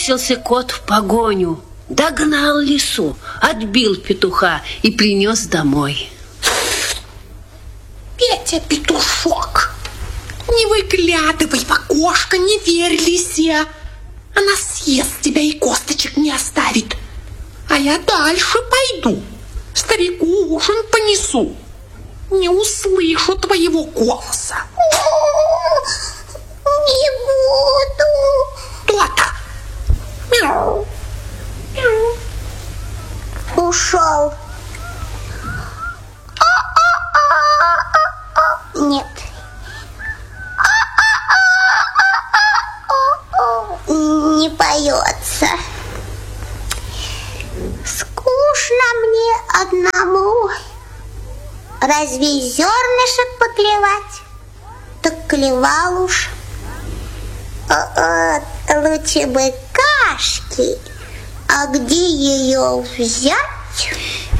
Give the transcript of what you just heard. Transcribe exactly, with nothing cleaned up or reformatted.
Бросился кот в погоню, догнал лису, отбил петуха и принес домой. Петя, петушок, не выглядывай в окошко, не верь лисе. Она съест тебя и косточек не оставит. А я дальше пойду, старику ужин понесу. Не услышу твоего голоса. Не буду. То-то. Мяу. Мяу. Ушел. Нет. Не поется. Скучно мне одному. Разве зернышек поклевать? Так клевал уж. О, о, лучше бы кашки. А где ее взять?